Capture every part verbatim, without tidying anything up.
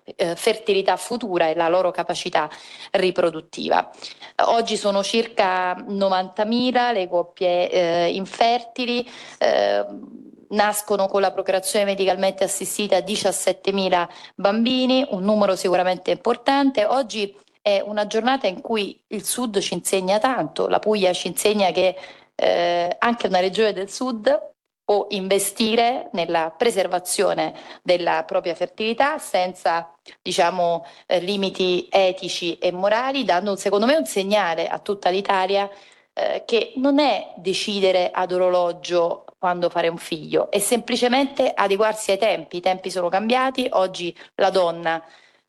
eh, fertilità futura e la loro capacità riproduttiva. Oggi sono circa novantamila le coppie eh, infertili, eh, nascono con la procreazione medicalmente assistita diciassettemila bambini, un numero sicuramente importante. Oggi è una giornata in cui il Sud ci insegna tanto, la Puglia ci insegna che eh, anche una regione del Sud può investire nella preservazione della propria fertilità senza, diciamo, eh, limiti etici e morali, dando secondo me un segnale a tutta l'Italia eh, che non è decidere ad orologio quando fare un figlio, è semplicemente adeguarsi ai tempi. I tempi sono cambiati, oggi la donna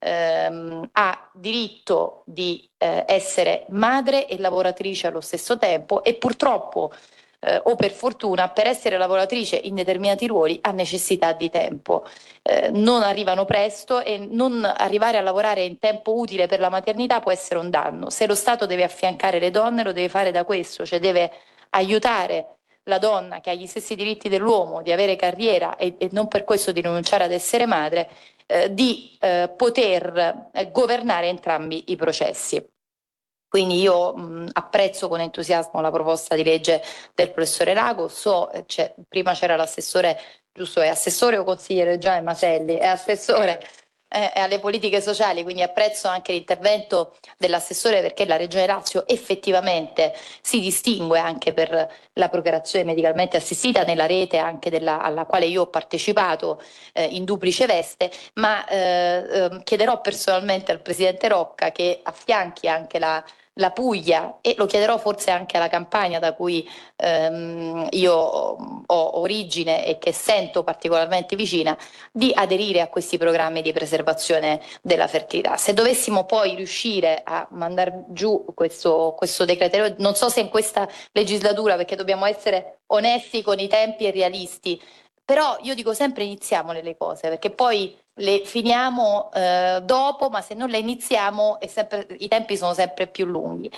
ehm, ha diritto di eh, essere madre e lavoratrice allo stesso tempo e purtroppo eh, o per fortuna per essere lavoratrice in determinati ruoli ha necessità di tempo. Eh, non arrivano presto e non arrivare a lavorare in tempo utile per la maternità può essere un danno. Se lo Stato deve affiancare le donne lo deve fare da questo, cioè deve aiutare la donna che ha gli stessi diritti dell'uomo di avere carriera e, e non per questo di rinunciare ad essere madre, eh, di eh, poter eh, governare entrambi i processi. Quindi io mh, apprezzo con entusiasmo la proposta di legge del professore Lago, so, eh, c'è- prima c'era l'assessore, giusto, è assessore o consigliere regionale Maselli, è assessore eh, alle politiche sociali, quindi apprezzo anche l'intervento dell'assessore perché la Regione Lazio effettivamente si distingue anche per la procreazione medicalmente assistita nella rete anche della, alla quale io ho partecipato eh, in duplice veste, ma eh, eh, chiederò personalmente al Presidente Rocca che affianchi anche la la Puglia e lo chiederò forse anche alla Campania da cui ehm, io ho origine e che sento particolarmente vicina, di aderire a questi programmi di preservazione della fertilità. Se dovessimo poi riuscire a mandare giù questo, questo decreto, non so se in questa legislatura, perché dobbiamo essere onesti con i tempi e realisti, però io dico sempre iniziamole le cose, perché poi le finiamo eh, dopo, ma se non le iniziamo è sempre- i tempi sono sempre più lunghi.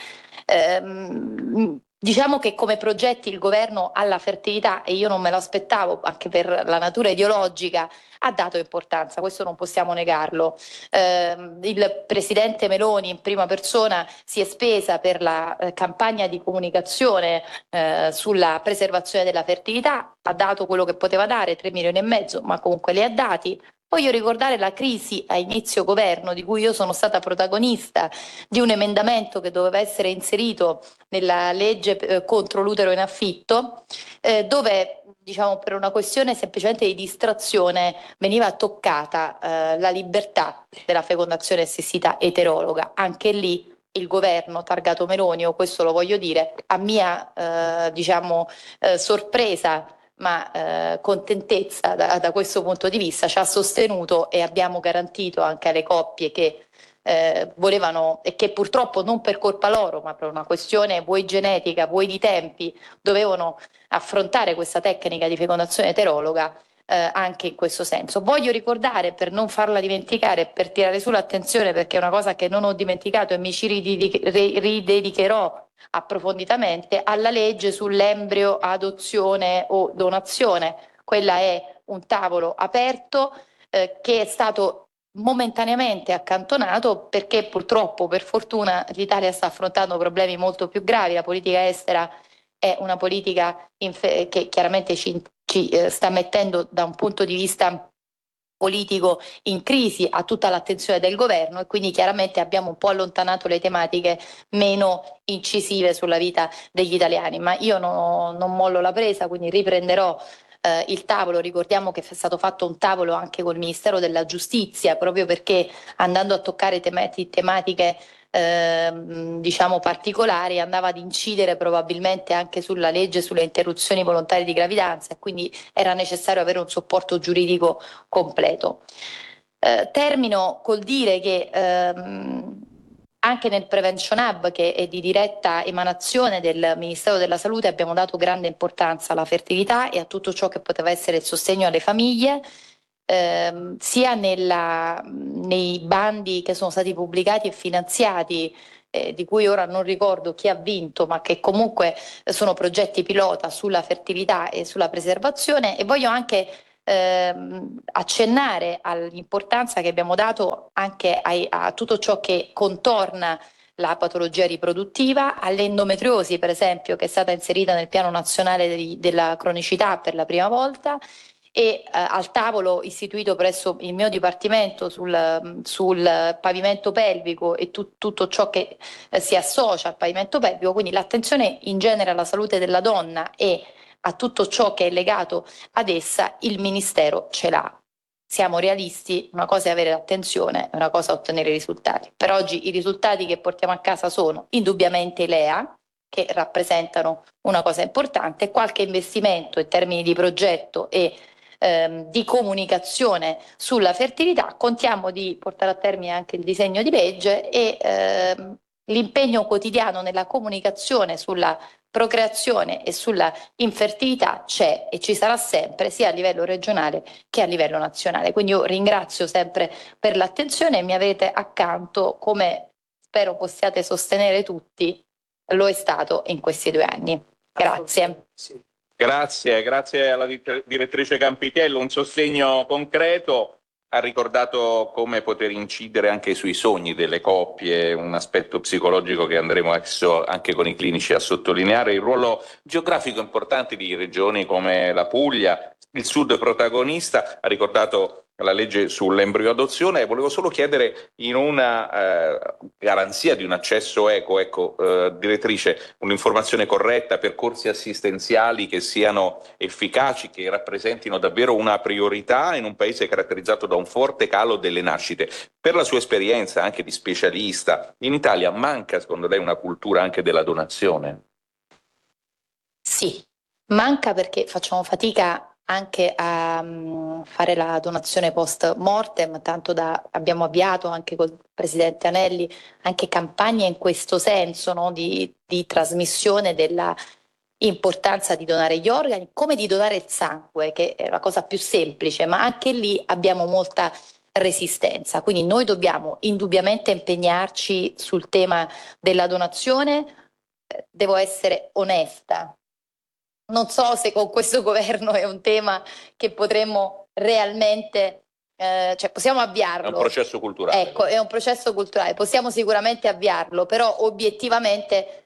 Ehm, diciamo che come progetti il governo alla fertilità, e io non me lo aspettavo, anche per la natura ideologica, ha dato importanza, questo non possiamo negarlo. Ehm, il presidente Meloni in prima persona si è spesa per la eh, campagna di comunicazione eh, sulla preservazione della fertilità, ha dato quello che poteva dare, tre milioni e mezzo, ma comunque li ha dati. Voglio ricordare la crisi a inizio governo di cui io sono stata protagonista di un emendamento che doveva essere inserito nella legge eh, contro l'utero in affitto, eh, dove diciamo per una questione semplicemente di distrazione veniva toccata eh, la libertà della fecondazione assistita eterologa. Anche lì il governo targato Meloni, o questo lo voglio dire, a mia eh, diciamo eh, sorpresa ma eh, contentezza da, da questo punto di vista, ci ha sostenuto e abbiamo garantito anche alle coppie che eh, volevano e che purtroppo non per colpa loro, ma per una questione vuoi genetica, vuoi di tempi, dovevano affrontare questa tecnica di fecondazione eterologa eh, anche in questo senso. Voglio ricordare, per non farla dimenticare, per tirare su l'attenzione, perché è una cosa che non ho dimenticato e mi ci ridedicherò approfonditamente, alla legge sull'embrio adozione o donazione. Quella è un tavolo aperto eh, che è stato momentaneamente accantonato perché purtroppo, per fortuna, l'Italia sta affrontando problemi molto più gravi. La politica estera è una politica infe- che chiaramente ci, ci eh, sta mettendo da un punto di vista politico in crisi a tutta l'attenzione del governo e quindi chiaramente abbiamo un po' allontanato le tematiche meno incisive sulla vita degli italiani, ma io no, non mollo la presa, quindi riprenderò eh, il tavolo. Ricordiamo che è stato fatto un tavolo anche col Ministero della Giustizia proprio perché andando a toccare temati- tematiche ehm, diciamo particolari andava ad incidere probabilmente anche sulla legge sulle interruzioni volontarie di gravidanza e quindi era necessario avere un supporto giuridico completo. Eh, termino col dire che ehm, anche nel Prevention Hub, che è di diretta emanazione del Ministero della Salute, abbiamo dato grande importanza alla fertilità e a tutto ciò che poteva essere il sostegno alle famiglie, ehm, sia nella, nei bandi che sono stati pubblicati e finanziati, eh, di cui ora non ricordo chi ha vinto, ma che comunque sono progetti pilota sulla fertilità e sulla preservazione. E voglio anche ehm, accennare all'importanza che abbiamo dato anche ai, a tutto ciò che contorna la patologia riproduttiva, all'endometriosi per esempio, che è stata inserita nel piano nazionale di, della cronicità per la prima volta, e eh, al tavolo istituito presso il mio dipartimento sul, sul pavimento pelvico e tu, tutto ciò che eh, si associa al pavimento pelvico, quindi l'attenzione in genere alla salute della donna e a tutto ciò che è legato ad essa, il Ministero ce l'ha. Siamo realisti, una cosa è avere l'attenzione, una cosa è ottenere i risultati. Per oggi i risultati che portiamo a casa sono indubbiamente i L E A, che rappresentano una cosa importante, qualche investimento in termini di progetto e ehm, di comunicazione sulla fertilità. Contiamo di portare a termine anche il disegno di legge e ehm, l'impegno quotidiano nella comunicazione sulla procreazione e sulla infertilità c'è e ci sarà sempre, sia a livello regionale che a livello nazionale. Quindi io ringrazio sempre per l'attenzione e mi avete accanto, come spero possiate sostenere tutti, lo è stato in questi due anni. Grazie. Grazie, grazie alla direttrice Campitello, un sostegno concreto. Ha ricordato come poter incidere anche sui sogni delle coppie, un aspetto psicologico che andremo adesso anche con i clinici a sottolineare, il ruolo geografico importante di regioni come la Puglia, il sud protagonista, ha ricordato la legge sull'embrioadozione e volevo solo chiedere in una eh, garanzia di un accesso equo, ecco, eh, direttrice, un'informazione corretta, percorsi assistenziali che siano efficaci, che rappresentino davvero una priorità in un paese caratterizzato da un forte calo delle nascite. Per la sua esperienza anche di specialista, in Italia manca secondo lei una cultura anche della donazione? Sì, manca perché facciamo fatica anche a um, fare la donazione post mortem, tanto da abbiamo avviato anche col Presidente Anelli anche campagne in questo senso, no? di, di trasmissione della importanza di donare gli organi, come di donare il sangue, che è la cosa più semplice, ma anche lì abbiamo molta resistenza. Quindi noi dobbiamo indubbiamente impegnarci sul tema della donazione. Eh, devo essere onesta. Non so se con questo governo è un tema che potremmo realmente, eh, cioè possiamo avviarlo. È un processo culturale. Ecco, è un processo culturale, possiamo sicuramente avviarlo, però obiettivamente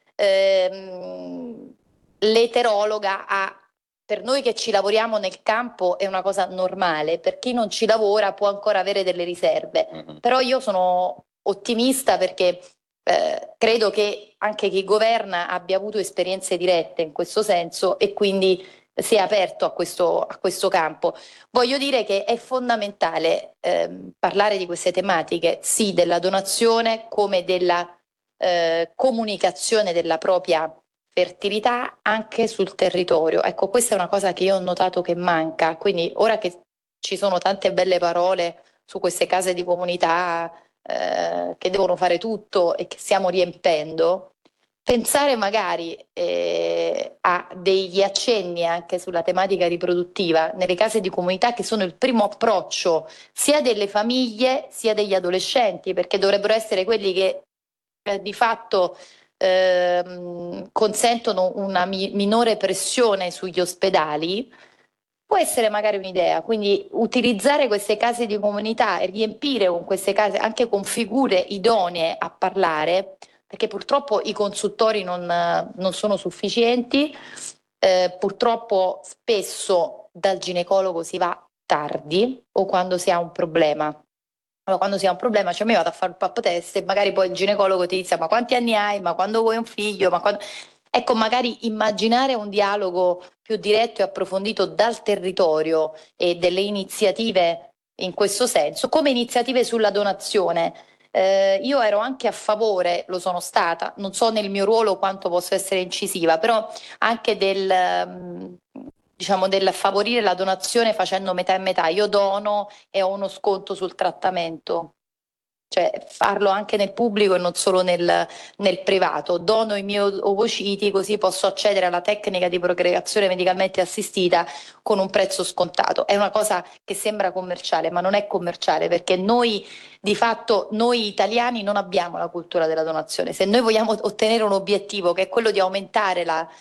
ehm, l'eterologa ha, per noi che ci lavoriamo nel campo è una cosa normale, per chi non ci lavora può ancora avere delle riserve, mm-hmm. Però io sono ottimista perché Eh, credo che anche chi governa abbia avuto esperienze dirette in questo senso e quindi si è aperto a questo, a questo campo. Voglio dire che è fondamentale eh, parlare di queste tematiche, sì, della donazione come della eh, comunicazione della propria fertilità anche sul territorio. Ecco, questa è una cosa che io ho notato che manca, quindi ora che ci sono tante belle parole su queste case di comunità, Eh, che devono fare tutto e che stiamo riempendo, pensare magari eh, a degli accenni anche sulla tematica riproduttiva nelle case di comunità che sono il primo approccio sia delle famiglie sia degli adolescenti, perché dovrebbero essere quelli che eh, di fatto eh, consentono una mi- minore pressione sugli ospedali. Può essere magari un'idea, quindi utilizzare queste case di comunità e riempire con queste case anche con figure idonee a parlare, perché purtroppo i consultori non, non sono sufficienti, eh, purtroppo spesso dal ginecologo si va tardi o quando si ha un problema. Allora, quando si ha un problema, cioè mi vado a fare il pap test e magari poi il ginecologo ti dice ma quanti anni hai, ma quando vuoi un figlio, ma quando... Ecco, magari immaginare un dialogo più diretto e approfondito dal territorio e delle iniziative in questo senso, come iniziative sulla donazione. Eh, io ero anche a favore, lo sono stata, non so nel mio ruolo quanto posso essere incisiva, però anche del, ehm, diciamo, del favorire la donazione facendo metà e metà. Io dono e ho uno sconto sul trattamento. Cioè farlo anche nel pubblico e non solo nel, nel privato. Dono i miei ovociti così posso accedere alla tecnica di procreazione medicalmente assistita con un prezzo scontato. È una cosa che sembra commerciale, ma non è commerciale perché noi di fatto, noi italiani non abbiamo la cultura della donazione. Se noi vogliamo ottenere un obiettivo che è quello di aumentare la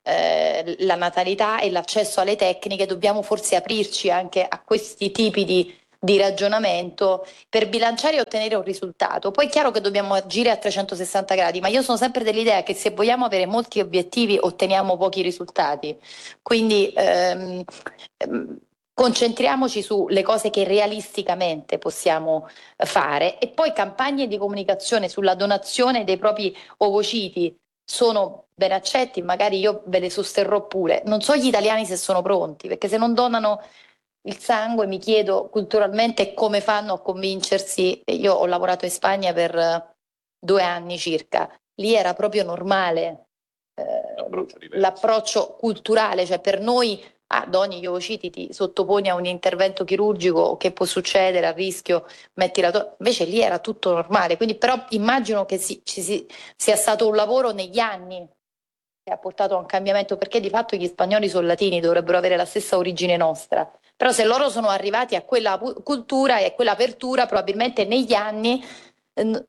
eh, la natalità e l'accesso alle tecniche, dobbiamo forse aprirci anche a questi tipi di, di ragionamento per bilanciare e ottenere un risultato. Poi è chiaro che dobbiamo agire a trecentosessanta gradi, ma io sono sempre dell'idea che se vogliamo avere molti obiettivi otteniamo pochi risultati. Quindi ehm, ehm, concentriamoci sulle cose che realisticamente possiamo fare e poi campagne di comunicazione sulla donazione dei propri ovociti sono ben accetti, magari io ve le sosterrò pure. Non so gli italiani se sono pronti, perché se non donano il sangue mi chiedo culturalmente come fanno a convincersi. Io ho lavorato in Spagna per eh, due anni circa, lì era proprio normale eh, L'approccio diverso. l'approccio culturale, cioè per noi ah, doni gli ovociti, ti sottoponi a un intervento chirurgico, che può succedere a rischio, metti la tua... invece lì era tutto normale, quindi però immagino che si, ci si, sia stato un lavoro negli anni che ha portato a un cambiamento, perché di fatto gli spagnoli sono latini, dovrebbero avere la stessa origine nostra, però se loro sono arrivati a quella cultura e a quell'apertura probabilmente negli anni eh,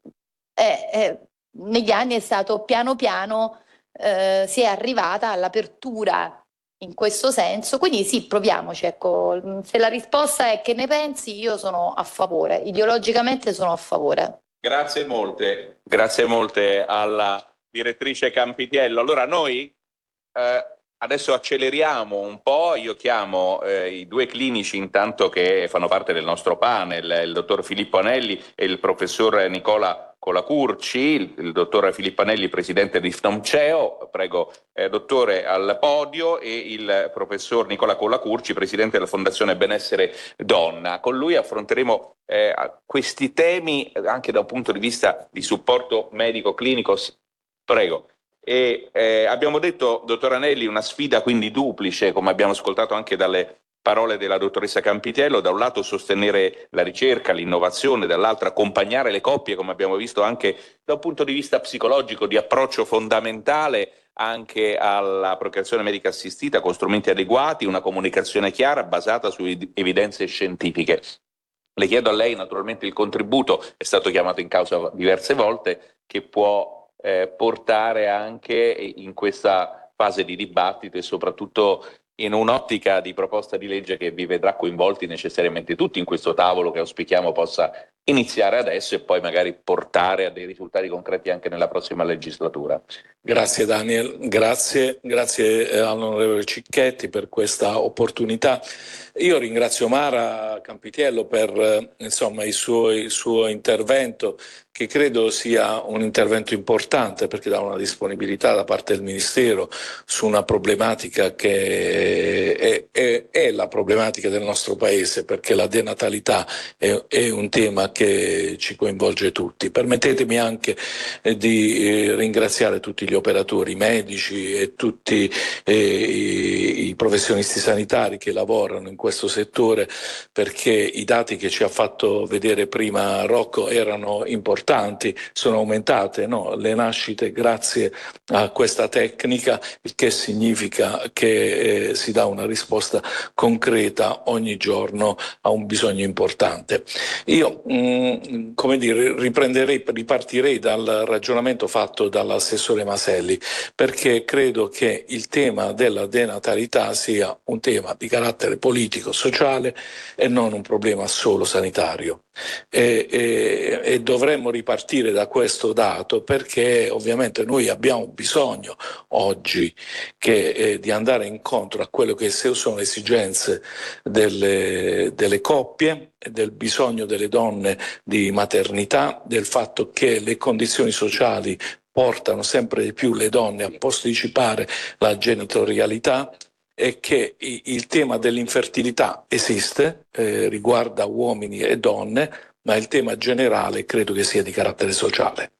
eh, negli anni è stato piano piano eh, si è arrivata all'apertura in questo senso, quindi sì, proviamoci, ecco. Se la risposta è che ne pensi, io sono a favore, ideologicamente sono a favore. Grazie molte, grazie molte alla direttrice Campitiello. Allora noi eh, adesso acceleriamo un po', io chiamo eh, i due clinici intanto che fanno parte del nostro panel, il dottor Filippo Anelli e il professor Nicola Colacurci, il, il dottor Filippo Anelli, presidente di FNOMCEO, prego eh, dottore al podio, e il professor Nicola Colacurci, presidente della Fondazione Benessere Donna. Con lui affronteremo eh, questi temi anche da un punto di vista di supporto medico-clinico. Prego. E eh, abbiamo detto, dottor Anelli, una sfida quindi duplice, come abbiamo ascoltato anche dalle parole della dottoressa Campitiello: da un lato sostenere la ricerca, l'innovazione, dall'altro accompagnare le coppie, come abbiamo visto anche da un punto di vista psicologico, di approccio fondamentale anche alla procreazione medica assistita con strumenti adeguati, una comunicazione chiara basata su evidenze scientifiche. Le chiedo a lei naturalmente il contributo, è stato chiamato in causa diverse volte, che può eh, portare anche in questa fase di dibattito e soprattutto in un'ottica di proposta di legge che vi vedrà coinvolti necessariamente tutti in questo tavolo, che auspichiamo possa iniziare adesso e poi magari portare a dei risultati concreti anche nella prossima legislatura. Grazie Daniel, grazie, grazie eh, all'onorevole Cicchetti per questa opportunità. Io ringrazio Mara Campitiello per eh, insomma, il suo, il suo intervento, che credo sia un intervento importante perché dà una disponibilità da parte del Ministero su una problematica che è, è, è la problematica del nostro Paese, perché la denatalità è, è un tema che ci coinvolge tutti. Permettetemi anche eh, di eh, ringraziare tutti gli operatori medici e tutti eh, i, i professionisti sanitari che lavorano in questo settore, perché i dati che ci ha fatto vedere prima Rocco erano importanti, sono aumentate no? le nascite grazie a questa tecnica, il che significa che eh, si dà una risposta concreta ogni giorno a un bisogno importante. Io mh, come dire, riprenderei, ripartirei dal ragionamento fatto dall'assessore Maselli, perché credo che il tema della denatalità sia un tema di carattere politico, sociale e non un problema solo sanitario. E, e, e dovremmo ripartire da questo dato, perché ovviamente noi abbiamo bisogno oggi che, eh, di andare incontro a quello che sono le esigenze delle, delle coppie, del bisogno delle donne di maternità, del fatto che le condizioni sociali portano sempre di più le donne a posticipare la genitorialità, e che il tema dell'infertilità esiste, eh, riguarda uomini e donne, ma il tema generale credo che sia di carattere sociale.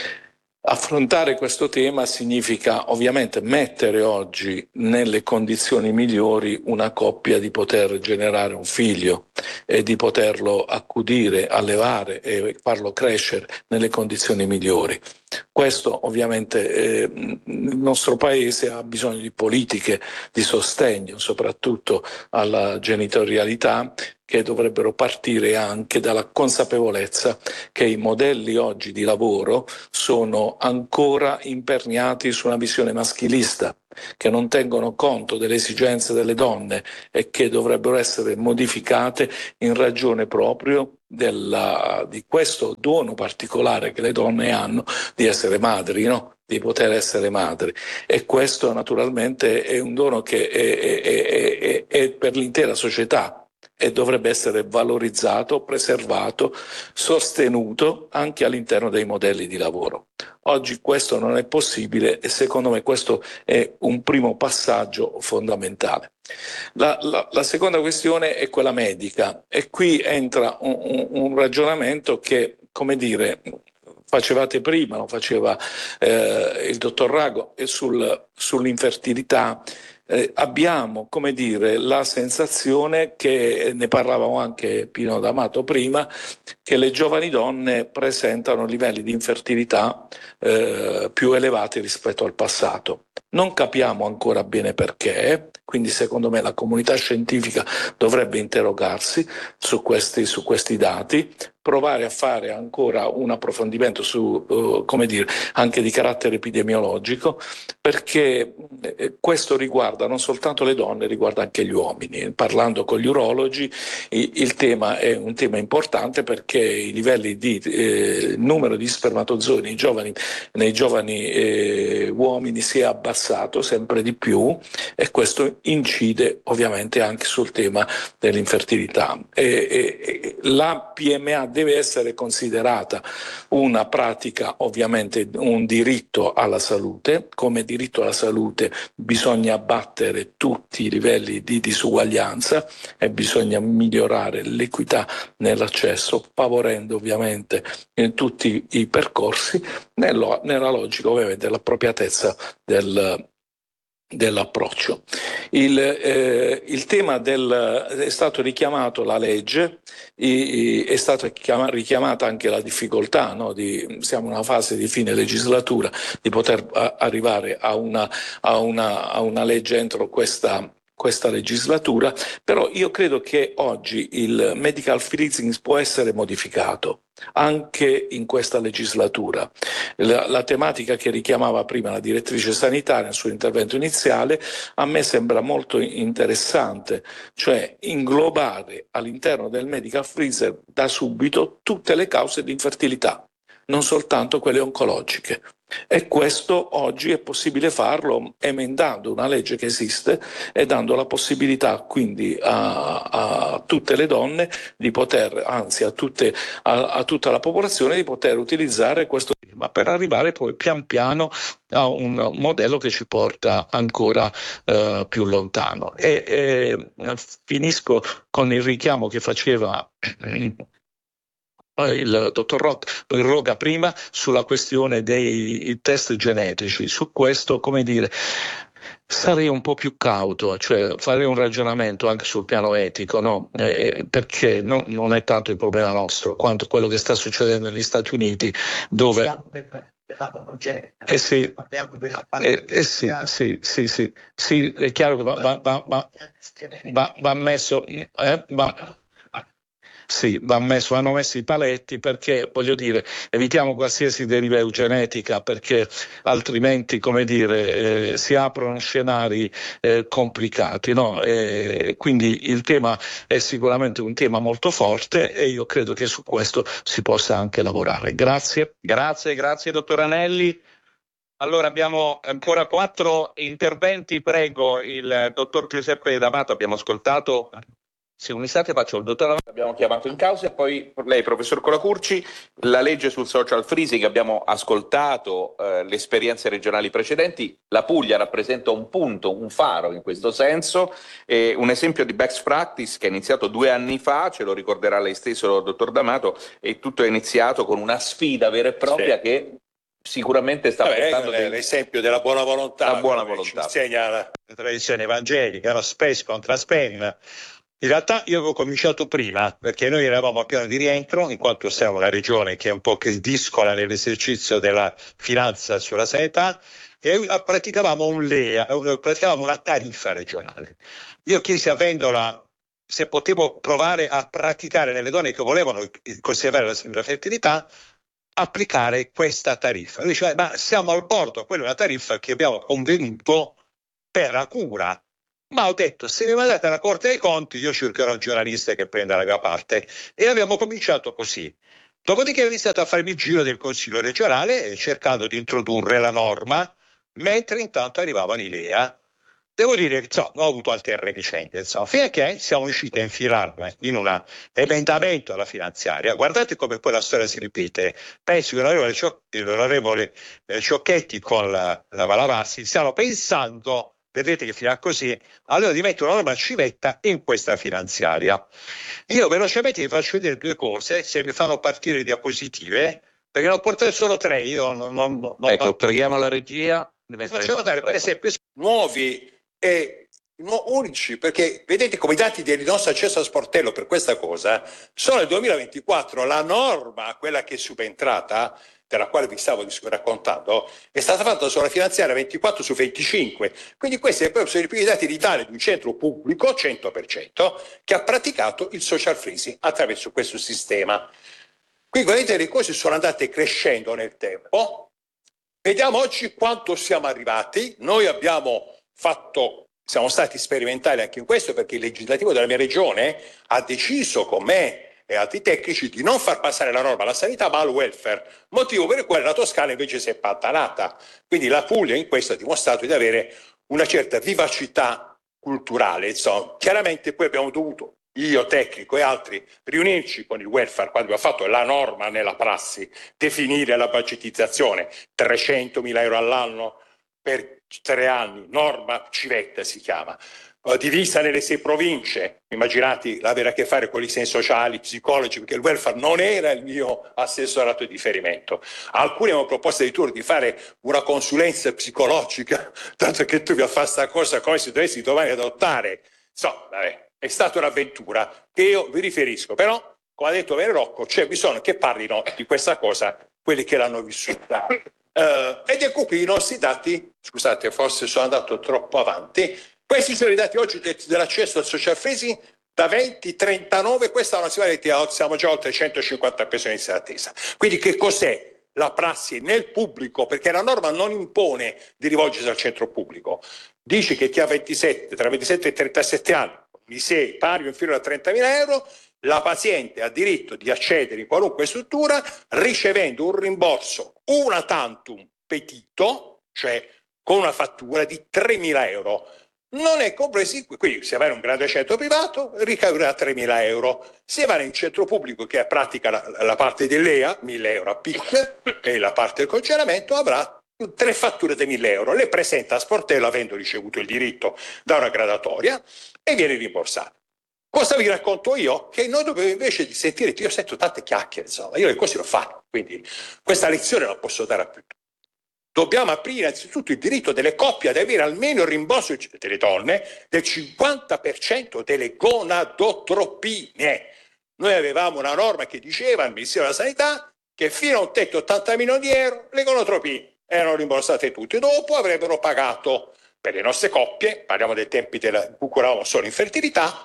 Affrontare questo tema significa ovviamente mettere oggi nelle condizioni migliori una coppia di poter generare un figlio e di poterlo accudire, allevare e farlo crescere nelle condizioni migliori. Questo ovviamente eh, il nostro Paese ha bisogno di politiche di sostegno, soprattutto alla genitorialità, che dovrebbero partire anche dalla consapevolezza che i modelli oggi di lavoro sono ancora imperniati su una visione maschilista, che non tengono conto delle esigenze delle donne e che dovrebbero essere modificate in ragione proprio della, di questo dono particolare che le donne hanno di essere madri, no? Di poter essere madri, e questo naturalmente è un dono che è, è, è, è per l'intera società e dovrebbe essere valorizzato, preservato, sostenuto anche all'interno dei modelli di lavoro. Oggi questo non è possibile e secondo me questo è un primo passaggio fondamentale. La, la, la seconda questione è quella medica, e qui entra un, un, un ragionamento che, come dire, facevate prima, lo faceva eh, il dottor Rago, e sul, sull'infertilità. Eh, abbiamo, come dire, la sensazione che, ne parlavamo anche Pino D'Amato prima, che le giovani donne presentano livelli di infertilità eh, più elevati rispetto al passato. Non capiamo ancora bene perché, quindi secondo me la comunità scientifica dovrebbe interrogarsi su questi, su questi dati, provare a fare ancora un approfondimento su, uh, come dire, anche di carattere epidemiologico, perché eh, questo riguarda non soltanto le donne, riguarda anche gli uomini. Parlando con gli urologi, il, il tema è un tema importante, perché i livelli di eh, numero di spermatozoi nei giovani, nei giovani eh, uomini si è abbassato sempre di più, e questo incide ovviamente anche sul tema dell'infertilità. E, e, la P M A deve essere considerata una pratica, ovviamente un diritto alla salute. Come diritto alla salute bisogna abbattere tutti i livelli di disuguaglianza e bisogna migliorare l'equità nell'accesso, favorendo ovviamente in tutti i percorsi nello, nella logica ovviamente dell'appropriatezza del dell'approccio. Il, eh, il tema del, è stato richiamato la legge, i, è stata richiamata anche la difficoltà, no? Di, siamo in una fase di fine legislatura, di poter a, arrivare a una, a, una, a una legge entro questa questa legislatura, però io credo che oggi il medical freezing può essere modificato anche in questa legislatura. La, la tematica che richiamava prima la direttrice sanitaria nel suo intervento iniziale a me sembra molto interessante, cioè inglobare all'interno del medical freezer da subito tutte le cause di infertilità, non soltanto quelle oncologiche. E questo oggi è possibile farlo emendando una legge che esiste e dando la possibilità quindi a, a tutte le donne di poter, anzi a, tutte, a, a tutta la popolazione, di poter utilizzare questo tema per arrivare poi pian piano a un modello che ci porta ancora uh, più lontano. E, e finisco con il richiamo che faceva il dottor Roga prima sulla questione dei test genetici. Su questo, come dire, sarei un po' più cauto, cioè farei un ragionamento anche sul piano etico, no? Eh, perché no, non è tanto il problema nostro quanto quello che sta succedendo negli Stati Uniti, dove eh sì, eh, eh sì, sì, sì, sì, sì, è chiaro che va, va, va, va, va, va messo, eh, va, Sì, va messo, vanno messi i paletti, perché voglio dire, evitiamo qualsiasi deriva eugenetica, perché altrimenti, come dire, eh, si aprono scenari eh, complicati, no? E quindi il tema è sicuramente un tema molto forte e io credo che su questo si possa anche lavorare. Grazie. Grazie, grazie dottor Anelli. Allora abbiamo ancora quattro interventi, prego il dottor Giuseppe D'Amato, abbiamo ascoltato. Se un istante faccio il dottor D'Amato, abbiamo chiamato in causa, e poi lei professor Colacurci, la legge sul social freezing, abbiamo ascoltato eh, le esperienze regionali precedenti, la Puglia rappresenta un punto, un faro in questo senso, eh, un esempio di best practice che è iniziato due anni fa, ce lo ricorderà lei stesso dottor D'Amato, e tutto è iniziato con una sfida vera e propria sì. che sicuramente sta Vabbè, portando dei... l'esempio della buona volontà, la buona volontà. Ci insegna la tradizione evangelica, lo spes contra spes, In realtà io avevo cominciato prima, perché noi eravamo a piano di rientro, in quanto siamo una regione che è un po' che discola nell'esercizio della finanza sulla seta, e praticavamo un L E A, praticavamo una tariffa regionale. Io chiesi a Vendola se potevo provare a praticare nelle donne che volevano conservare la fertilità, applicare questa tariffa. Lui diceva, ma siamo al bordo, quella è una tariffa che abbiamo convenuto per la cura. Ma ho detto, se mi mandate alla Corte dei Conti, io cercherò il giornalista che prenda la mia parte. E abbiamo cominciato così. Dopodiché ho iniziato a farmi il giro del Consiglio regionale, cercando di introdurre la norma, mentre intanto arrivavano i L E A. Devo dire che insomma, ho avuto altre reticenti, insomma, fino a che siamo riusciti a infilarla in un emendamento alla finanziaria. Guardate come poi la storia si ripete. Penso che l'onorevole, Cioc- l'onorevole eh, Ciocchetti con la, la Malavasi stiano pensando, vedete che fino a così, allora di mettere una norma civetta in questa finanziaria. Io velocemente vi faccio vedere due cose, se mi fanno partire le diapositive, perché ne ho portate solo tre. Io non, non, non, ecco, non... preghiamo la regia. Faccio notare, per esempio, nuovi e unici, perché vedete come i dati del nostro accesso al sportello per questa cosa sono nel duemilaventiquattro. La norma, quella che è subentrata, della quale vi stavo raccontando, è stata fatta sulla finanziaria ventiquattro su venticinque, quindi questi sono i primi dati d'Italia di un centro pubblico cento per cento che ha praticato il social freezing attraverso questo sistema. Qui vedete le cose sono andate crescendo nel tempo. Vediamo oggi quanto siamo arrivati. Noi abbiamo fatto, siamo stati sperimentali anche in questo, perché il legislativo della mia regione ha deciso con me e altri tecnici di non far passare la norma alla sanità ma al welfare, motivo per il quale la Toscana invece si è pattanata. Quindi la Puglia in questo ha dimostrato di avere una certa vivacità culturale. Insomma, chiaramente poi abbiamo dovuto, io tecnico e altri, riunirci con il welfare quando abbiamo fatto la norma nella prassi, definire la budgetizzazione, trecentomila euro all'anno per tre anni, norma civetta si chiama, uh, divisa nelle sei province. Immaginate l'avere a che fare con gli assistenti sociali, psicologi, perché il welfare non era il mio assessorato di riferimento. Alcuni hanno proposto addirittura di fare una consulenza psicologica, tanto che tu vi fai questa cosa come se dovessi domani adottare. Insomma, vabbè. È stata un'avventura che io vi riferisco, però, come ha detto Vene Rocco, c'è bisogno che parlino di questa cosa quelli che l'hanno vissuta. Uh, ed ecco qui i nostri dati, scusate, forse sono andato troppo avanti. Questi sono i dati oggi de- dell'accesso al social freezing da venti trentanove, questa è una situazione, siamo già oltre centocinquanta persone in attesa. Quindi che cos'è la prassi nel pubblico? Perché la norma non impone di rivolgersi al centro pubblico, dice che chi ha ventisette, tra ventisette e trentasette anni, di sé pari o inferiore a trentamila euro, la paziente ha diritto di accedere in qualunque struttura ricevendo un rimborso una tantum petito, cioè con una fattura di tremila euro. Non è compreso, quindi se va in un grande centro privato ricaverà tremila euro, se va in un centro pubblico che pratica la, la parte dell'E A, mille euro a picco, e la parte del congelamento avrà tre fatture di mille euro, le presenta a sportello avendo ricevuto il diritto da una gradatoria e viene rimborsato. Cosa vi racconto io? Che noi dobbiamo invece di sentire, io sento tante chiacchiere, insomma, io le cose lo faccio, quindi questa lezione la posso dare a tutti. Dobbiamo aprire innanzitutto il diritto delle coppie ad avere almeno il rimborso delle donne del cinquanta per cento delle gonadotropine. Noi avevamo una norma che diceva al Ministero della Sanità che fino a un tetto ottanta milioni di euro le gonadotropine erano rimborsate tutte, dopo avrebbero pagato per le nostre coppie, parliamo dei tempi della, in cui curavamo solo infertilità,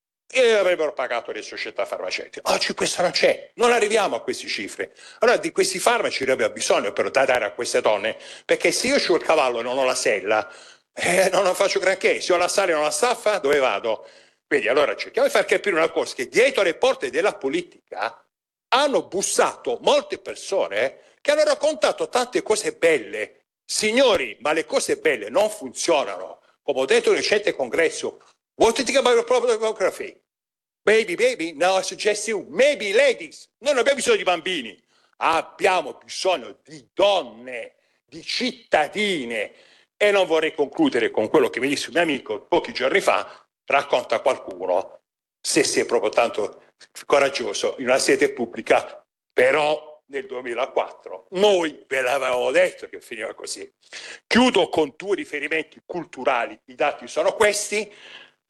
e avrebbero pagato le società farmaceutiche. Oggi questo non c'è, non arriviamo a queste cifre. Allora di questi farmaci avrebbe bisogno però da dare a queste donne, perché se io ho il cavallo e non ho la sella, eh, non faccio granché, se ho la sala e non la staffa, dove vado? Quindi allora cerchiamo di far capire una cosa, che dietro le porte della politica hanno bussato molte persone che hanno raccontato tante cose belle. Signori, ma le cose belle non funzionano. Come ho detto nel recente congresso, what do you think about your problem demography? Baby, baby, now I suggest you, maybe ladies. Noi non abbiamo bisogno di bambini, abbiamo bisogno di donne, di cittadine. E non vorrei concludere con quello che mi disse un mio amico pochi giorni fa, racconta a qualcuno, se si è proprio tanto coraggioso in una sede pubblica, però nel duemilaquattro noi ve l'avevamo detto che finiva così. Chiudo con due riferimenti culturali, i dati sono questi.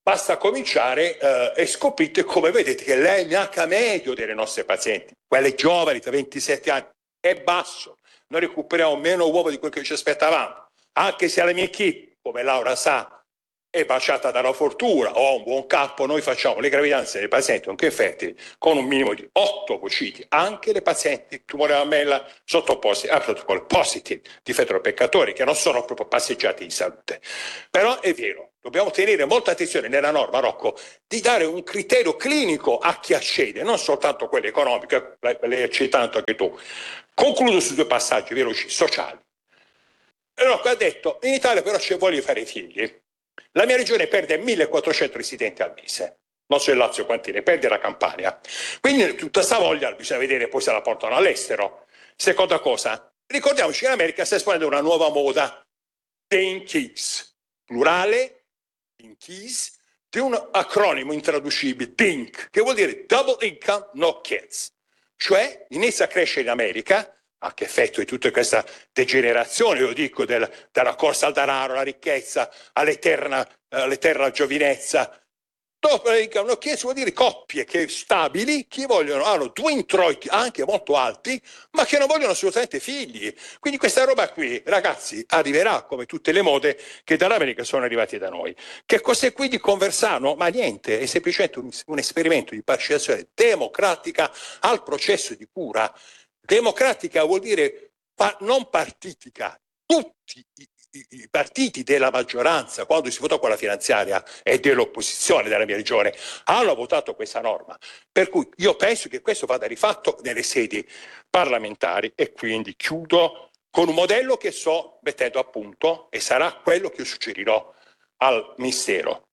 basta cominciare eh, e scoprite, come vedete, che l'E M H medio delle nostre pazienti, quelle giovani da ventisette anni, è basso. Noi recuperiamo meno uova di quel che ci aspettavamo, anche se la mia equipe, come Laura sa, è baciata dalla fortuna o ha un buon capo. Noi facciamo le gravidanze dei pazienti anche infertili con un minimo di otto ovociti, anche le pazienti tumore alla mammella sottoposti a protocolli positivi di fettopeccatori, che non sono proprio passeggiati in salute. Però è vero, dobbiamo tenere molta attenzione nella norma, Rocco, di dare un criterio clinico a chi accede, non soltanto quello economico, l'hai citato anche tu. Concludo su due passaggi veloci, sociali. Rocco ha detto, in Italia però ci voglio fare i figli. La mia regione perde millequattrocento residenti al mese, non so il Lazio quanti ne perde, la Campania. Quindi tutta sta voglia bisogna vedere poi se la portano all'estero. Seconda cosa, ricordiamoci che in America sta esponendo una nuova moda, Paying Kids, plurale, Paying Kids, di un acronimo intraducibile, D I N C, che vuol dire Double Income No Kids. Cioè inizia a crescere in America, a che effetto di tutta questa degenerazione, io dico, del, dalla corsa al denaro, alla ricchezza, all'eterna, all'eterna giovinezza. Dopo no, che vuol dire coppie che stabili, che vogliono, hanno due introiti anche molto alti, ma che non vogliono assolutamente figli. Quindi questa roba qui, ragazzi, arriverà come tutte le mode che dall'America sono arrivate da noi. Che cos'è quindi Conversano? Ma niente, è semplicemente un, un esperimento di partecipazione democratica al processo di cura. Democratica vuol dire pa- non partitica. Tutti i, i, i partiti della maggioranza, quando si votò con la finanziaria e dell'opposizione della mia regione, hanno votato questa norma. Per cui io penso che questo vada rifatto nelle sedi parlamentari e quindi chiudo con un modello che sto mettendo a punto e sarà quello che io suggerirò al Ministero.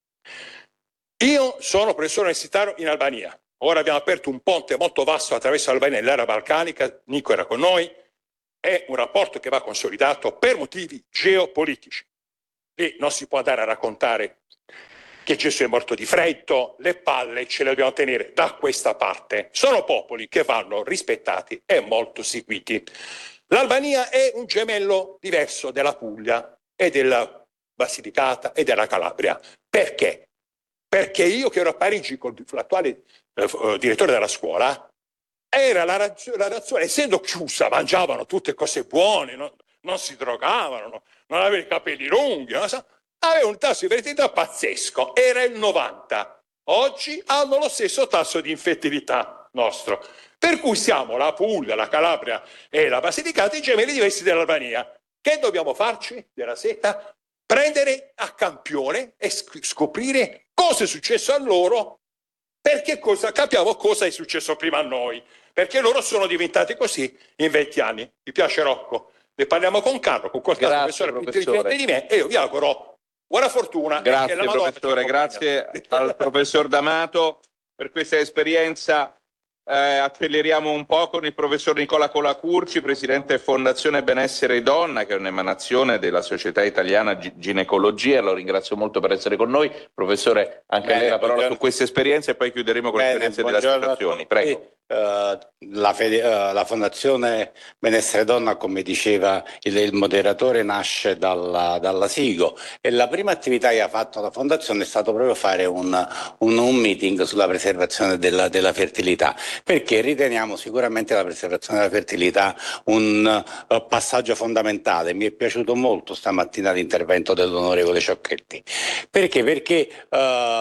Io sono professore universitario in Albania. Ora abbiamo aperto un ponte molto vasto attraverso l'Albania e l'area balcanica, Nico era con noi, è un rapporto che va consolidato per motivi geopolitici. Lì non si può andare a raccontare che Gesù è morto di freddo, le palle ce le dobbiamo tenere da questa parte. Sono popoli che vanno rispettati e molto seguiti. L'Albania è un gemello diverso della Puglia e della Basilicata e della Calabria. Perché? Perché io che ero a Parigi con l'attuale eh, direttore della scuola, era la, razio, la nazione, essendo chiusa, mangiavano tutte cose buone, non, non si drogavano, no, non avevano i capelli lunghi, non so, aveva un tasso di fertilità pazzesco, era il novanta. Oggi hanno lo stesso tasso di infertilità nostro. Per cui siamo la Puglia, la Calabria e la Basilicata, i gemelli diversi dell'Albania. Che dobbiamo farci della seta? Prendere a campione e scoprire cosa è successo a loro, perché cosa, capiamo cosa è successo prima a noi, perché loro sono diventati così in venti anni. Mi piace Rocco? Ne parliamo con Carlo, con qualche altro professore più intelligente di me, e io vi auguro buona fortuna. Grazie professore, grazie al professor D'Amato per questa esperienza. Eh, acceleriamo un po' con il professor Nicola Colacurci, presidente Fondazione Benessere Donna, che è un'emanazione della Società Italiana G- Ginecologia. Lo ringrazio molto per essere con noi. Professore, anche Bene, lei la parola buongiorno. Su questa esperienza e poi chiuderemo con le esperienze delle associazioni. Prego. Uh, la, fede, uh, la Fondazione Benessere Donna, come diceva il, il moderatore, nasce dalla, dalla SIGO, e la prima attività che ha fatto la Fondazione è stato proprio fare un, un, un meeting sulla preservazione della, della fertilità, perché riteniamo sicuramente la preservazione della fertilità un uh, passaggio fondamentale. Mi è piaciuto molto stamattina l'intervento dell'onorevole Ciocchetti. Perché? Perché uh,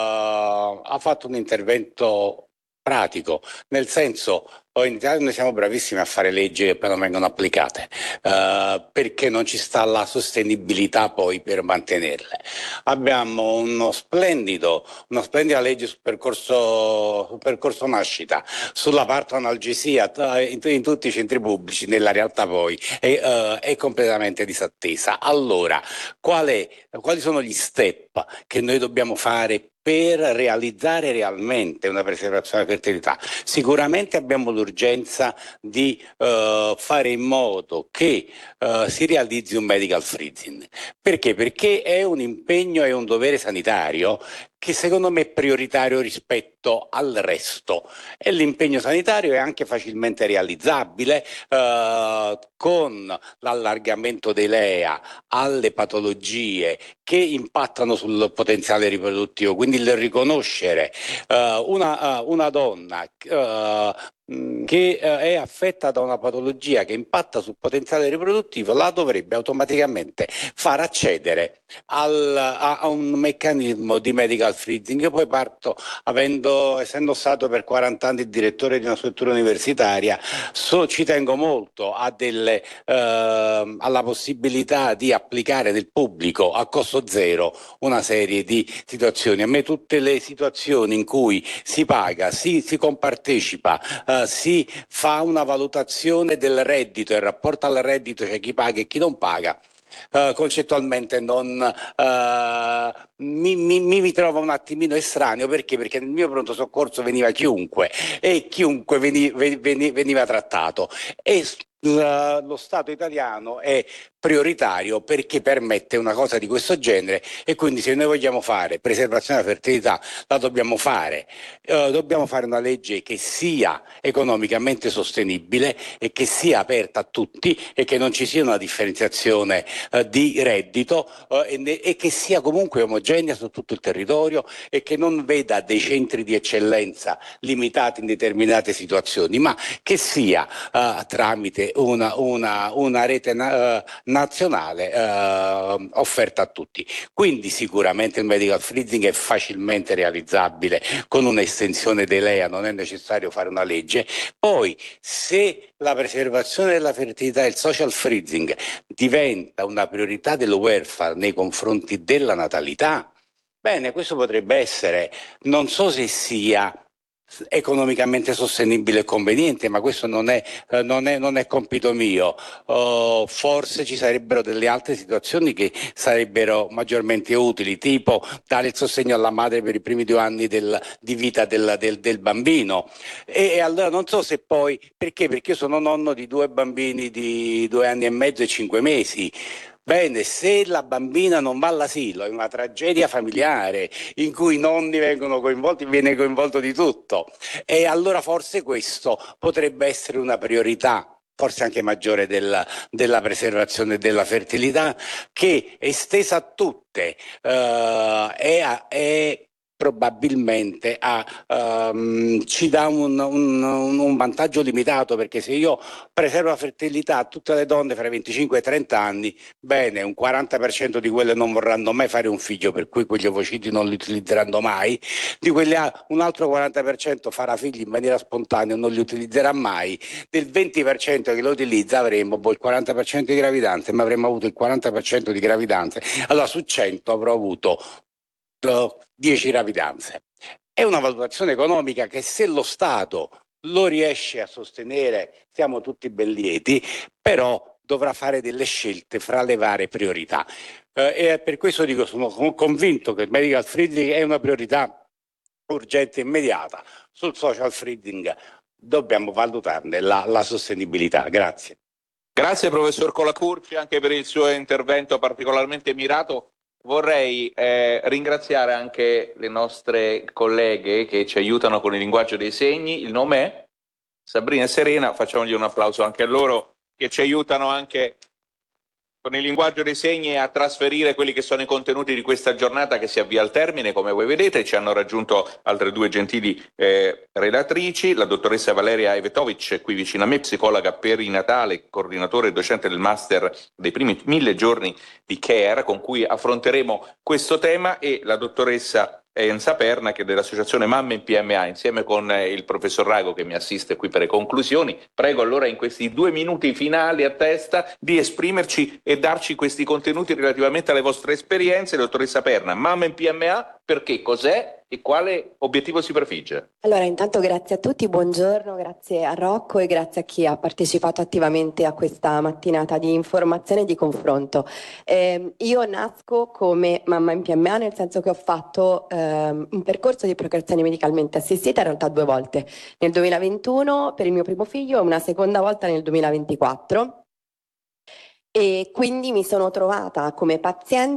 ha fatto un intervento pratico, nel senso, in Italia noi siamo bravissimi a fare leggi che poi non vengono applicate, uh, perché non ci sta la sostenibilità poi per mantenerle. Abbiamo uno splendido, una splendida legge sul percorso, sul percorso nascita, sulla parto-analgesia in, in tutti i centri pubblici, nella realtà poi è, uh, è completamente disattesa. Allora, qual è, quali sono gli step che noi dobbiamo fare per realizzare realmente una preservazione della fertilità? Sicuramente abbiamo l'urgenza di uh, fare in modo che uh, si realizzi un medical freezing. Perché? Perché è un impegno e un dovere sanitario che secondo me è prioritario rispetto al resto, e l'impegno sanitario è anche facilmente realizzabile eh, con l'allargamento dei L E A alle patologie che impattano sul potenziale riproduttivo, quindi il riconoscere eh, una, uh, una donna uh, che eh, è affetta da una patologia che impatta sul potenziale riproduttivo, la dovrebbe automaticamente far accedere al, a, a un meccanismo di medical freezing. Io poi parto, avendo, essendo stato per quaranta anni il direttore di una struttura universitaria, so, ci tengo molto a delle, eh, alla possibilità di applicare nel pubblico a costo zero una serie di situazioni. A me tutte le situazioni in cui si paga, si, si compartecipa, eh, si fa una valutazione del reddito, il rapporto al reddito, c'è chi paga e chi non paga, Uh, concettualmente non uh, mi, mi, mi trovo un attimino estraneo. Perché? Perché nel mio pronto soccorso veniva chiunque e chiunque veni, veni, veniva trattato, e la, lo Stato italiano è prioritario perché permette una cosa di questo genere, e quindi se noi vogliamo fare preservazione della fertilità la dobbiamo fare. Uh, dobbiamo fare una legge che sia economicamente sostenibile e che sia aperta a tutti e che non ci sia una differenziazione uh, di reddito uh, e, e che sia comunque omogenea su tutto il territorio e che non veda dei centri di eccellenza limitati in determinate situazioni, ma che sia uh, tramite una, una, una rete uh, nazionale uh, offerta a tutti. Quindi sicuramente il medical freezing è facilmente realizzabile con un'estensione dei L E A, non è necessario fare una legge. Poi, se la preservazione della fertilità e il social freezing diventa una priorità del welfare nei confronti della natalità, bene, questo potrebbe essere, non so se sia economicamente sostenibile e conveniente, ma questo non è, eh, non è, non è compito mio. Uh, forse ci sarebbero delle altre situazioni che sarebbero maggiormente utili, tipo dare il sostegno alla madre per i primi due anni del, di vita del, del, del bambino. E, e allora non so se poi, perché? Perché io sono nonno di due bambini di due anni e mezzo e cinque mesi. Bene, se la bambina non va all'asilo, è una tragedia familiare in cui i nonni vengono coinvolti, viene coinvolto di tutto, e allora forse questo potrebbe essere una priorità, forse anche maggiore della, della preservazione della fertilità, che estesa a tutte uh, è, è probabilmente a, um, ci dà un, un, un vantaggio limitato, perché se io preservo la fertilità a tutte le donne fra i venticinque e i trenta anni, bene, un quaranta per cento di quelle non vorranno mai fare un figlio, per cui quegli ovociti non li utilizzeranno mai, di quelle un altro quaranta per cento farà figli in maniera spontanea e non li utilizzerà mai, del venti per cento che lo utilizza avremo boh, il quaranta per cento di gravidanze, ma avremmo avuto il quaranta per cento di gravidanze, allora su cento avrò avuto dieci gravidanze. È una valutazione economica che, se lo Stato lo riesce a sostenere, siamo tutti ben lieti, però dovrà fare delle scelte fra le varie priorità. Eh, e per questo dico, sono convinto che il medical freezing è una priorità urgente e immediata. Sul social freezing dobbiamo valutarne la, la sostenibilità. Grazie. Grazie professor Colacurci anche per il suo intervento particolarmente mirato. Vorrei eh, ringraziare anche le nostre colleghe che ci aiutano con il linguaggio dei segni. Il nome è Sabrina e Serena, facciamogli un applauso anche a loro, che ci aiutano anche con il linguaggio dei segni a trasferire quelli che sono i contenuti di questa giornata che si avvia al termine. Come voi vedete, ci hanno raggiunto altre due gentili eh, relatrici, la dottoressa Valeria Evetovic, qui vicino a me, psicologa perinatale, coordinatore e docente del master dei primi mille giorni di Care, con cui affronteremo questo tema, e la dottoressa Enza Perna, che è dell'associazione Mamme in P M A, insieme con eh, il professor Rago che mi assiste qui per le conclusioni. Prego allora in questi due minuti finali a testa di esprimerci e darci questi contenuti relativamente alle vostre esperienze. Dottoressa Perna, Mamme in P M A, perché, cos'è e quale obiettivo si prefigge? Allora, intanto grazie a tutti, buongiorno, grazie a Rocco e grazie a chi ha partecipato attivamente a questa mattinata di informazione e di confronto. Eh, io nasco come mamma in P M A, nel senso che ho fatto ehm, un percorso di procreazione medicalmente assistita, in realtà due volte, nel duemilaventuno per il mio primo figlio e una seconda volta nel duemilaventiquattro. E quindi mi sono trovata come paziente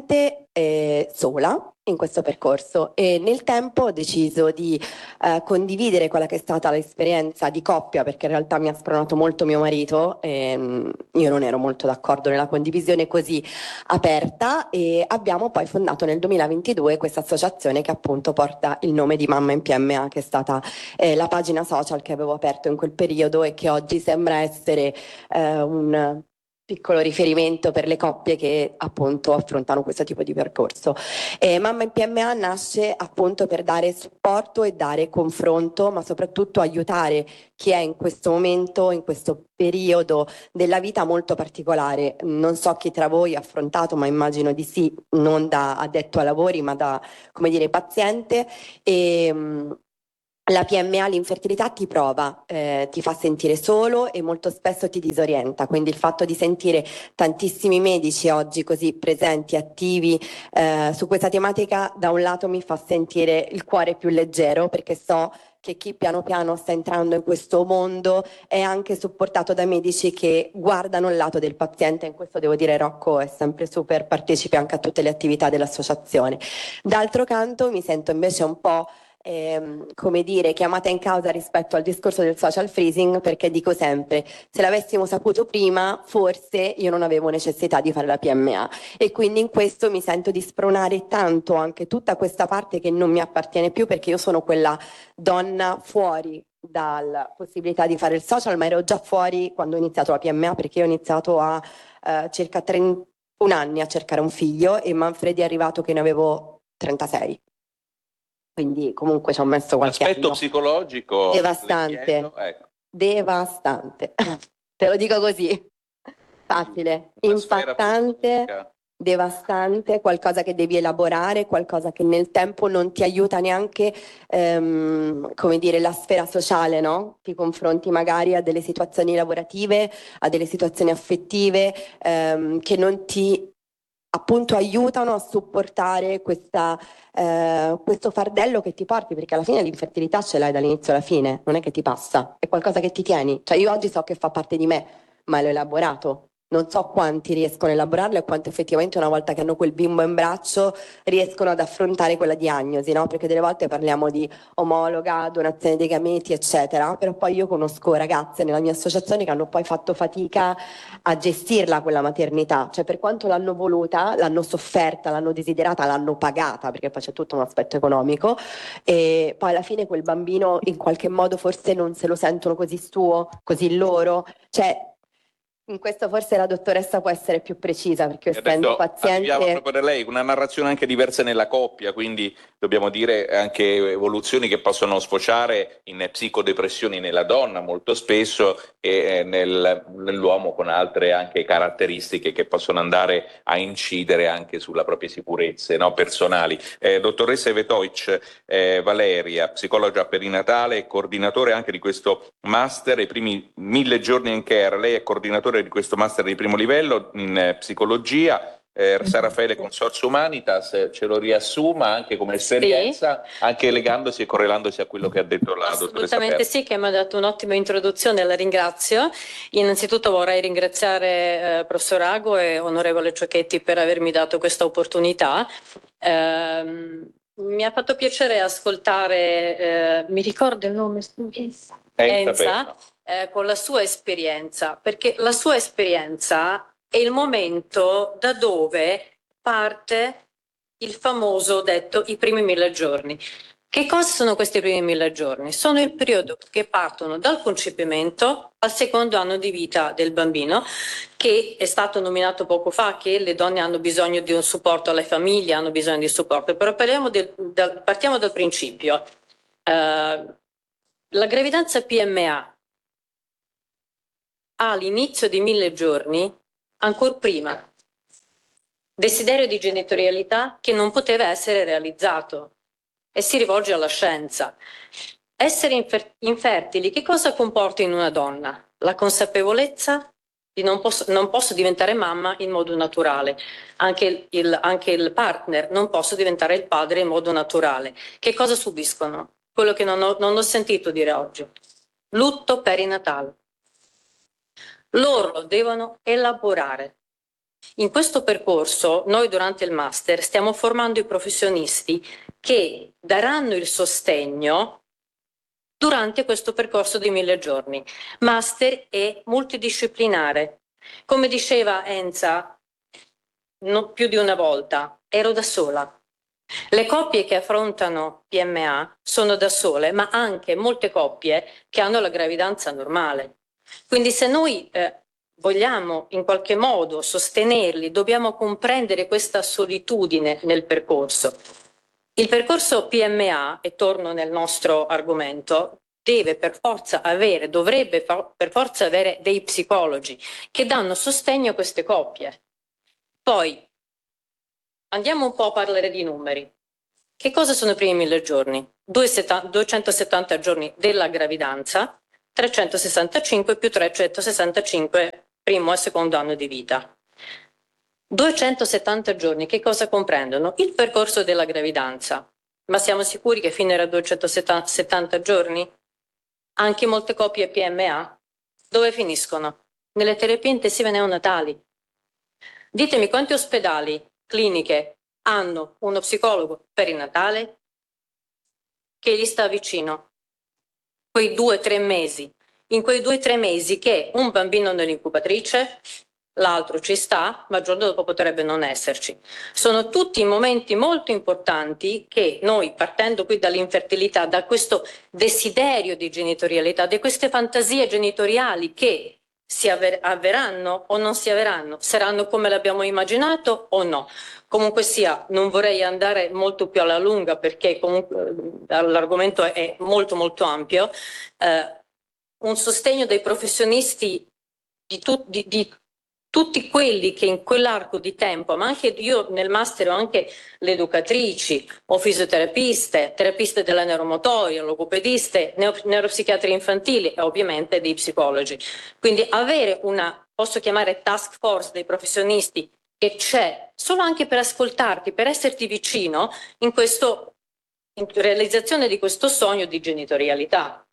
eh, sola in questo percorso e nel tempo ho deciso di eh, condividere quella che è stata l'esperienza di coppia, perché in realtà mi ha spronato molto mio marito e mh, io non ero molto d'accordo nella condivisione così aperta, e abbiamo poi fondato nel duemilaventidue questa associazione che appunto porta il nome di Mamma in P M A, che è stata eh, la pagina social che avevo aperto in quel periodo e che oggi sembra essere eh, un piccolo riferimento per le coppie che appunto affrontano questo tipo di percorso. Eh, Mamma in P M A nasce appunto per dare supporto e dare confronto, ma soprattutto aiutare chi è in questo momento, in questo periodo della vita molto particolare. Non so chi tra voi ha affrontato, ma immagino di sì, non da addetto ai lavori, ma da, come dire, paziente. E, mh, la P M A, l'infertilità ti prova, eh, ti fa sentire solo e molto spesso ti disorienta, quindi il fatto di sentire tantissimi medici oggi così presenti, attivi eh, su questa tematica, da un lato mi fa sentire il cuore più leggero, perché so che chi piano piano sta entrando in questo mondo è anche supportato da medici che guardano il lato del paziente. In questo devo dire Rocco è sempre super partecipe anche a tutte le attività dell'associazione. D'altro canto mi sento invece un po' Ehm, come dire, chiamata in causa rispetto al discorso del social freezing, perché dico sempre, se l'avessimo saputo prima forse io non avevo necessità di fare la P M A, e quindi in questo mi sento di spronare tanto anche tutta questa parte che non mi appartiene più, perché io sono quella donna fuori dalla possibilità di fare il social, ma ero già fuori quando ho iniziato la P M A, perché io ho iniziato a eh, circa trentuno anni a cercare un figlio e Manfredi è arrivato che ne avevo trentasei. Quindi comunque ci ho messo qualche L'aspetto anno. psicologico Devastante, chiedo, ecco. devastante, te lo dico così, facile, Una sfera impattante, psicologica. devastante, qualcosa che devi elaborare, qualcosa che nel tempo non ti aiuta neanche, ehm, come dire, la sfera sociale, no? Ti confronti magari a delle situazioni lavorative, a delle situazioni affettive, ehm, che non ti appunto aiutano a supportare questa, eh, questo fardello che ti porti, perché alla fine l'infertilità ce l'hai dall'inizio alla fine, non è che ti passa, è qualcosa che ti tieni. Cioè io oggi so che fa parte di me, ma l'ho elaborato. Non so quanti riescono a elaborarlo e quanto effettivamente una volta che hanno quel bimbo in braccio riescono ad affrontare quella diagnosi, no? Perché delle volte parliamo di omologa, donazione dei gameti, eccetera, però poi io conosco ragazze nella mia associazione che hanno poi fatto fatica a gestirla quella maternità, cioè per quanto l'hanno voluta, l'hanno sofferta, l'hanno desiderata, l'hanno pagata, perché poi c'è tutto un aspetto economico, e poi alla fine quel bambino in qualche modo forse non se lo sentono così suo, così loro, cioè in questo forse la dottoressa può essere più precisa, perché essendo paziente... Arriviamo proprio da lei, una narrazione anche diversa nella coppia, quindi dobbiamo dire anche evoluzioni che possono sfociare in psicodepressioni nella donna molto spesso e nel, nell'uomo con altre anche caratteristiche che possono andare a incidere anche sulla propria sicurezza, no, personali. Eh, dottoressa Evetovic, eh, Valeria, psicologa perinatale e coordinatore anche di questo master, i primi mille giorni in care, lei è coordinatore di questo master di primo livello in eh, psicologia. Eh, San Raffaele Consorzio Humanitas, ce lo riassuma anche come esperienza, sì, anche legandosi e correlandosi a quello che ha detto la dottoressa Perla. Assolutamente sì, che mi ha dato un'ottima introduzione, la ringrazio. Innanzitutto vorrei ringraziare eh, professor Ago e onorevole Ciocchetti per avermi dato questa opportunità. Eh, mi ha fatto piacere ascoltare, eh, mi ricordo il nome, Enza, Enza eh, con la sua esperienza, perché la sua esperienza è il momento da dove parte il famoso detto i primi mille giorni. Che cosa sono questi primi mille giorni? Sono il periodo che partono dal concepimento al secondo anno di vita del bambino, che è stato nominato poco fa, che le donne hanno bisogno di un supporto, alle famiglie hanno bisogno di supporto, però parliamo del, da, partiamo dal principio. Uh, la gravidanza P M A ha l'inizio di mille giorni, ancora prima, desiderio di genitorialità che non poteva essere realizzato e si rivolge alla scienza. Essere infer- infertili che cosa comporta in una donna? La consapevolezza di non posso, non posso diventare mamma in modo naturale, anche il, anche il partner non posso diventare il padre in modo naturale. Che cosa subiscono? Quello che non ho, non ho sentito dire oggi. Lutto perinatale. Loro lo devono elaborare. In questo percorso noi durante il master stiamo formando i professionisti che daranno il sostegno durante questo percorso di mille giorni. Master è multidisciplinare. Come diceva Enza non più di una volta, ero da sola. Le coppie che affrontano P M A sono da sole, ma anche molte coppie che hanno la gravidanza normale. Quindi se noi eh, vogliamo in qualche modo sostenerli, dobbiamo comprendere questa solitudine nel percorso. Il percorso P M A, e torno nel nostro argomento, deve per forza avere, dovrebbe per forza avere dei psicologi che danno sostegno a queste coppie. Poi andiamo un po' a parlare di numeri. Che cosa sono i primi mille giorni? duecentosettanta giorni della gravidanza, trecentosessantacinque più trecentosessantacinque primo e secondo anno di vita. duecentosettanta giorni che cosa comprendono? Il percorso della gravidanza. Ma siamo sicuri che finirà a duecentosettanta giorni? Anche molte coppie P M A dove finiscono? Nelle terapie intensive neonatali. Ditemi quanti ospedali, cliniche hanno uno psicologo perinatale che gli sta vicino. Quei due o tre mesi, in quei due o tre mesi che un bambino nell'incubatrice, l'altro ci sta, ma il giorno dopo potrebbe non esserci. Sono tutti momenti molto importanti che noi, partendo qui dall'infertilità, da questo desiderio di genitorialità, di queste fantasie genitoriali che si avver- avverranno o non si avverranno, saranno come l'abbiamo immaginato o no. Comunque sia, non vorrei andare molto più alla lunga perché comunque l'argomento è molto molto ampio. Eh, un sostegno dei professionisti di, tu- di, di tutti quelli che in quell'arco di tempo, ma anche io nel master ho anche le educatrici, o fisioterapiste, terapiste della neuromotoria, logopediste, neo- neuropsichiatri infantili e ovviamente dei psicologi. Quindi avere una, posso chiamare task force dei professionisti che c'è solo anche per ascoltarti, per esserti vicino in questa realizzazione di questo sogno di genitorialità.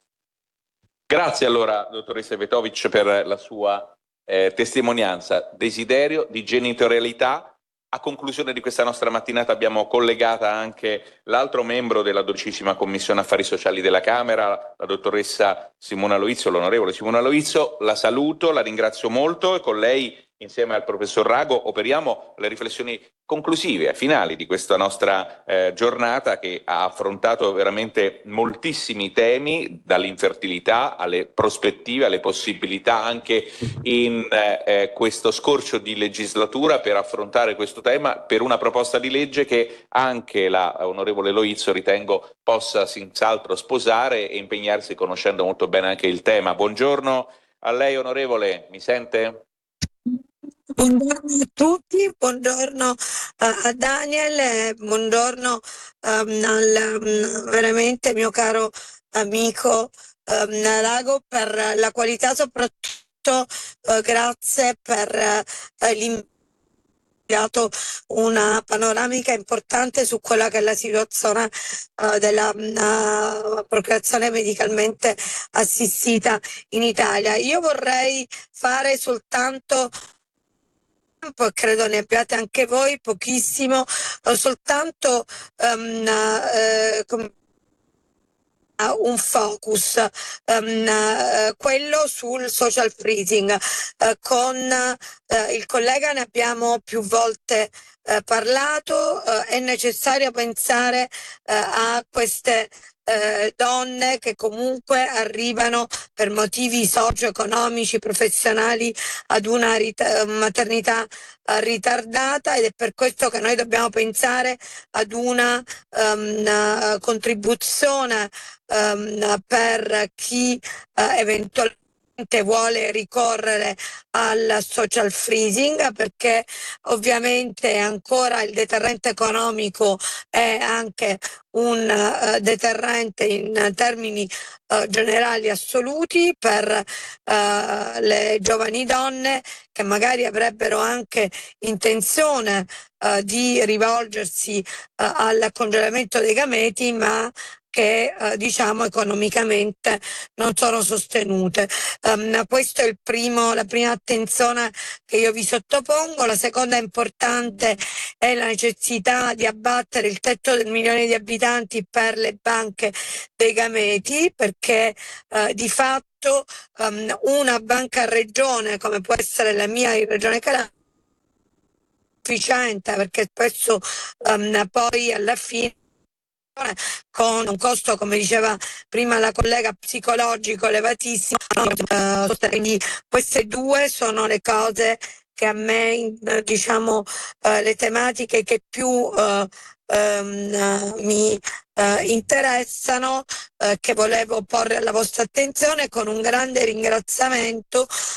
Grazie allora, dottoressa Ivetovic, per la sua eh, testimonianza. Desiderio di genitorialità. A conclusione di questa nostra mattinata abbiamo collegata anche l'altro membro della dodicesima Commissione Affari Sociali della Camera, la dottoressa Simona Loizzo, l'onorevole Simona Loizzo. La saluto, la ringrazio molto e con lei, insieme al professor Rago, operiamo le riflessioni conclusive, finali di questa nostra eh, giornata che ha affrontato veramente moltissimi temi, dall'infertilità alle prospettive, alle possibilità anche in eh, questo scorcio di legislatura per affrontare questo tema per una proposta di legge che anche la onorevole Loizzo ritengo possa senz'altro sposare e impegnarsi conoscendo molto bene anche il tema. Buongiorno a lei onorevole, mi sente? Buongiorno a tutti, buongiorno uh, a Daniel, e buongiorno um, al um, veramente mio caro amico um, Rago per la qualità, soprattutto uh, grazie per uh, l'invito. dato una panoramica importante su quella che è la situazione uh, della uh, procreazione medicalmente assistita in Italia. Io vorrei fare soltanto, credo ne abbiate anche voi, pochissimo, uh, soltanto um, uh, un focus, um, uh, quello sul social freezing. Uh, con uh, il collega ne abbiamo più volte uh, parlato, uh, è necessario pensare uh, a queste uh, donne che comunque arrivano per motivi socio-economici, professionali ad una rit- maternità uh, ritardata, ed è per questo che noi dobbiamo pensare ad una, um, una contribuzione Um, per chi uh, eventualmente vuole ricorrere al social freezing, perché ovviamente ancora il deterrente economico è anche un uh, deterrente in termini uh, generali assoluti per uh, le giovani donne che magari avrebbero anche intenzione uh, di rivolgersi uh, al congelamento dei gameti, ma che eh, diciamo economicamente non sono sostenute. Um, questo è il primo, la prima attenzione che io vi sottopongo. La seconda importante è la necessità di abbattere il tetto del milione di abitanti per le banche dei gameti, perché eh, di fatto um, una banca a regione, come può essere la mia in Regione Calabria, efficiente, perché spesso um, poi alla fine con un costo, come diceva prima la collega, psicologico elevatissimo. Quindi queste due sono le cose che a me, diciamo, eh, le tematiche che più eh, ehm, mi eh, interessano, eh, che volevo porre alla vostra attenzione, con un grande ringraziamento